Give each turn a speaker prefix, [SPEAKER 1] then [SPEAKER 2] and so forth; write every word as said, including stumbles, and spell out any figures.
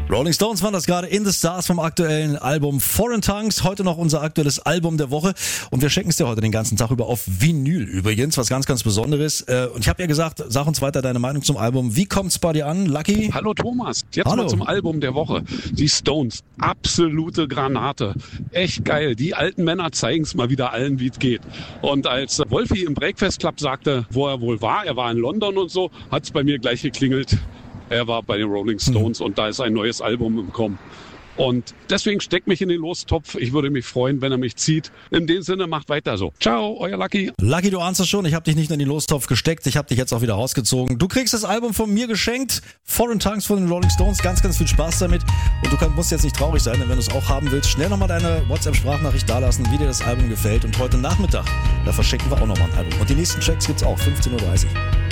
[SPEAKER 1] Rolling Stones waren das gerade, In the Stars vom aktuellen Album Foreign Tongues. Heute noch unser aktuelles Album der Woche und wir schenken es dir heute den ganzen Tag über auf Vinyl übrigens, was ganz, ganz Besonderes. Und ich habe ja gesagt, sag uns weiter deine Meinung zum Album. Wie kommt's bei dir an, Lucky?
[SPEAKER 2] Hallo Thomas, jetzt
[SPEAKER 1] Hallo.
[SPEAKER 2] mal zum Album der Woche. Die Stones, absolute Granate. Echt geil, die alten Männer zeigen es mal wieder allen, wie es geht. Und als Wolfi im Breakfast Club sagte, wo er wohl war, er war in London und so, hat es bei mir gleich geklingelt. Er war bei den Rolling Stones mhm. und da ist ein neues Album im Kommen. Und deswegen steckt mich in den Lostopf. Ich würde mich freuen, wenn er mich zieht. In dem Sinne, macht weiter so. Ciao, euer Lucky.
[SPEAKER 1] Lucky, du ahnst es schon. Ich habe dich nicht in den Lostopf gesteckt. Ich habe dich jetzt auch wieder rausgezogen. Du kriegst das Album von mir geschenkt. Foreign Tongues von den Rolling Stones. Ganz, ganz viel Spaß damit. Und du kannst, musst jetzt nicht traurig sein, denn wenn du es auch haben willst, schnell nochmal deine WhatsApp-Sprachnachricht dalassen, wie dir das Album gefällt. Und heute Nachmittag, da verschenken wir auch nochmal ein Album. Und die nächsten Checks gibt's auch. fünfzehn Uhr dreißig.